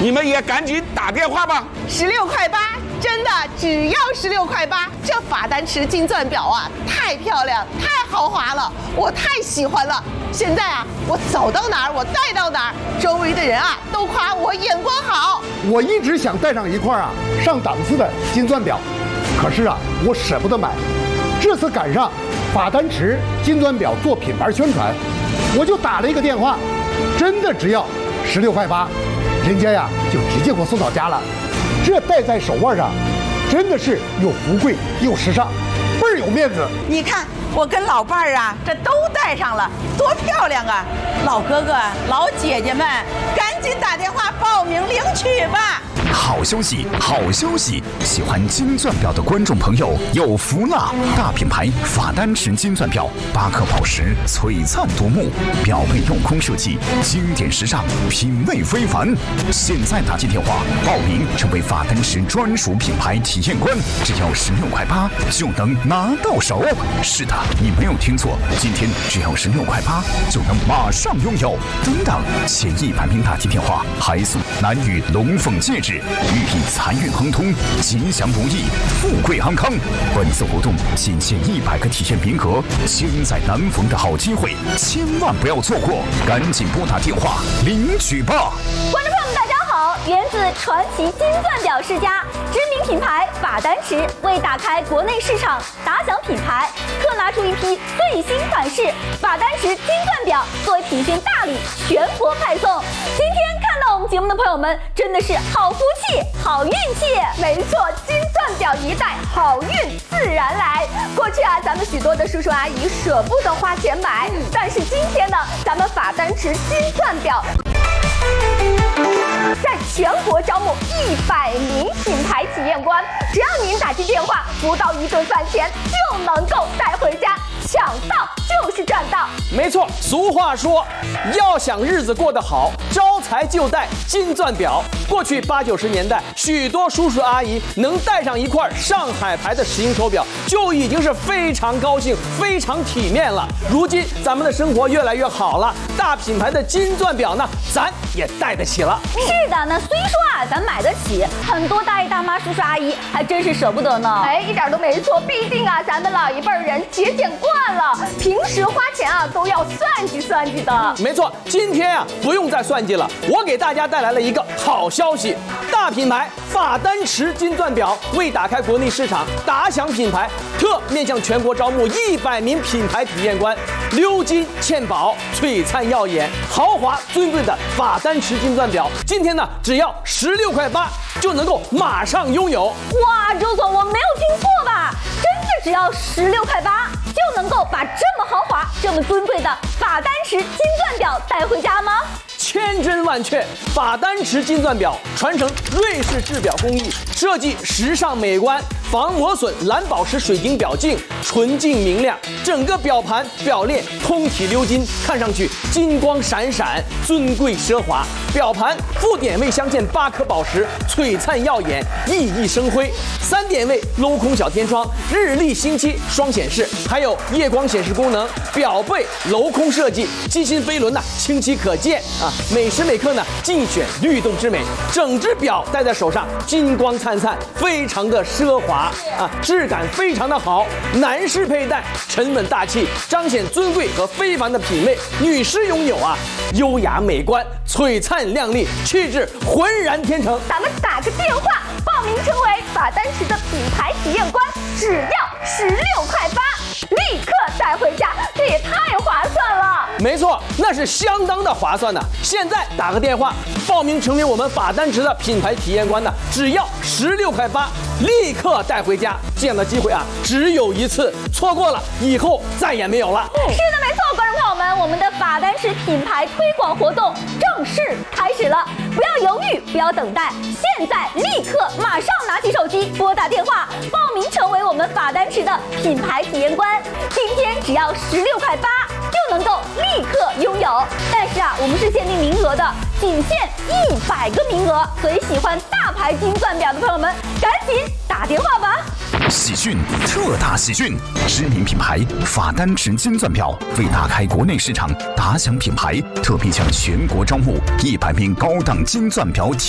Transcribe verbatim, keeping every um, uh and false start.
你们也赶紧打电话吧。 十六块八，真的只要十六块八。这法丹池金钻表啊，太漂亮，太豪华了，我太喜欢了。现在啊，我走到哪儿，我戴到哪儿，周围的人啊都夸我眼光好。 我一直想戴上一块啊上档次的金钻表，可是啊，我舍不得买。这次赶上法丹池金钻表做品牌宣传，我就打了一个电话，真的只要十六块八，人家呀就直接给我送到家了。这戴在手腕上，真的是又富贵又时尚，倍儿有面子。 你看我跟老伴儿啊，这都戴上了，多漂亮啊！老哥哥、老姐姐们，赶紧打电话报名领取吧。 好消息，好消息！喜欢金钻表的观众朋友有福了！大品牌法丹池金钻表，八颗宝石，璀璨夺目，表背镂空设计，经典时尚，品味非凡。现在打进电话报名，成为法丹池专属品牌体验官，只要十六块八就能拿到手。是的，你没有听错，今天只要十六块八就能马上拥有。等等，前一百名打进电话还送男女龙凤戒指。寓意财运亨通、吉祥如意、富贵安康。本次活动仅限一百个体验名额，千载难逢的好机会，千万不要错过！赶紧拨打电话领取吧！ 观众朋友们，大家好！源自传奇金钻表世家知名品牌法丹池，为打开国内市场打响品牌，特拿出一批最新款式法丹池金钻表作为评选大礼，全国派送。今天看到我们节目的朋友们，真的是好福气、好运气。没错，金钻表一戴，好运自然来。过去啊，咱们许多的叔叔阿姨舍不得花钱买，但是今天呢，咱们法丹池金钻表在全国招募一百名品牌体验官，只要您打进电话，不到一顿饭钱就能够带回家，抢到就是赚到。 没错，俗话说，要想日子过得好，招财就戴金钻表。过去八九十年代，许多叔叔阿姨能戴上一块上海牌的石英手表，就已经是非常高兴、非常体面了。如今咱们的生活越来越好了，大品牌的金钻表呢，咱也戴得起了。 是的，那虽说啊，咱买得起，很多大爷大妈、叔叔阿姨还真是舍不得呢。哎，一点都没错，毕竟啊，咱们老一辈人节俭惯了，平时花钱啊都要算计算计的。 没错，今天啊不用再算计了，我给大家带来了一个好消息，大品牌法丹池金钻表为打开国内市场打响品牌，特面向全国招募一百名品牌体验官，鎏金嵌宝，璀璨耀眼，豪华尊贵的法丹池金钻表，今天呢只要十六块八就能够马上拥有。 哇，周总，我没有听错吧？真的只要十六块八就能够把这么豪华、这么尊贵的法丹池金钻表带回家吗？ 千真万确，法丹池金钻表传承瑞士制表工艺，设计时尚美观，防磨损蓝宝石水晶表镜，纯净明亮，整个表盘表链通体鎏金，看上去金光闪闪，尊贵奢华。表盘副点位镶嵌八颗宝石，璀璨耀眼，熠熠生辉。三点位镂空小天窗，日历星期双显示，还有夜光显示功能。表背镂空设计，机芯飞轮呢清晰可见啊，每时每刻呢尽显律动之美。整只表戴在手上，金光灿灿，非常的奢华啊，质感非常的好。男士佩戴沉稳大气，彰显尊贵和非凡的品味；女士拥有啊优雅美观，璀璨亮丽，气质浑然天成。 咱们打个电话报名成为法丹池的品牌体验官，只要十六块八，立刻带回家，这也太划算了。 没错，那是相当的划算的。现在打个电话报名成为我们法丹池的品牌体验官呢，只要十六块八，立刻带回家。这样的机会啊，只有一次，错过了以后再也没有了。 是的，没错，观众朋友们，我们的法丹池品牌推广活动正式开始了，不要犹豫，不要等待，现在立刻马上拿起手机拨打电话报名成为我们法丹池的品牌体验官。今天只要十六块八就能够立刻拥有，但是啊，我们是限定名额的，仅限一百个名额，所以喜欢大牌金钻表的朋友们，赶紧打电话吧。 喜讯，特大喜讯！知名品牌法丹池金钻表为打开国内市场打响品牌，特别向全国招募一百名高档金钻表体